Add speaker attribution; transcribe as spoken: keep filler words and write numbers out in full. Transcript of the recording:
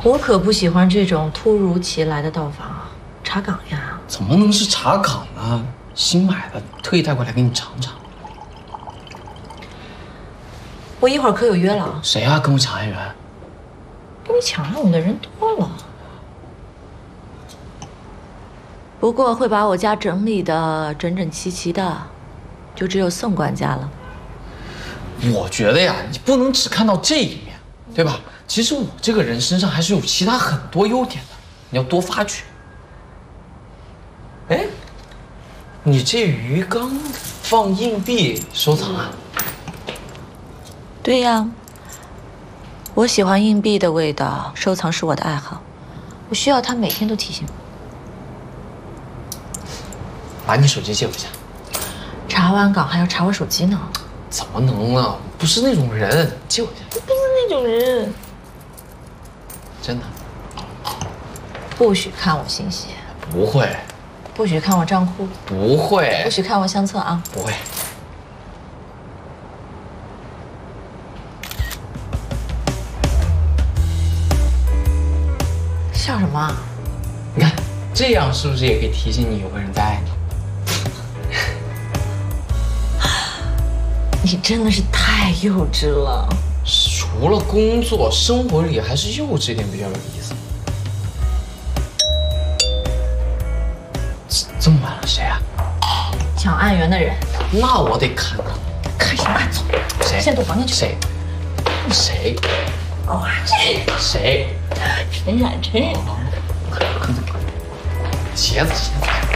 Speaker 1: 我可不喜欢这种突如其来的到访啊，查岗呀。
Speaker 2: 怎么能是查岗呢？新买的，特意带过来给你尝尝。
Speaker 1: 我一会儿可有约了啊。
Speaker 2: 谁啊？跟我抢案源？
Speaker 1: 跟你抢案我的人多了。不过会把我家整理的整整齐齐的，就只有宋管家了。
Speaker 2: 我觉得呀，你不能只看到这一面，对吧？其实我这个人身上还是有其他很多优点的，你要多发掘。哎，你这鱼缸放硬币收藏啊？
Speaker 1: 对呀，我喜欢硬币的味道，收藏是我的爱好，我需要它每天都提醒我。
Speaker 2: 把你手机借我一下。
Speaker 1: 查完岗还要查我手机呢？
Speaker 2: 怎么能呢？不是那种人，借我一下。
Speaker 1: 不是那种人，
Speaker 2: 真的。
Speaker 1: 不许看我信息。
Speaker 2: 不会。
Speaker 1: 不许看我账户。
Speaker 2: 不会。
Speaker 1: 不许看我相册啊。
Speaker 2: 不会。
Speaker 1: 笑什么？
Speaker 2: 你看，这样是不是也可以提醒你有个人在爱你？
Speaker 1: 你真的是太幼稚了。
Speaker 2: 除了工作，生活里还是幼稚一点比较有意思。这这么晚了，谁啊？
Speaker 1: 抢案源的人。
Speaker 2: 那我得看看。
Speaker 1: 看什么看？走。
Speaker 2: 谁？
Speaker 1: 先躲房间去。
Speaker 2: 谁？谁？
Speaker 1: 哦，
Speaker 2: 谁？
Speaker 1: 陈冉，陈冉。
Speaker 2: 鞋子，鞋子。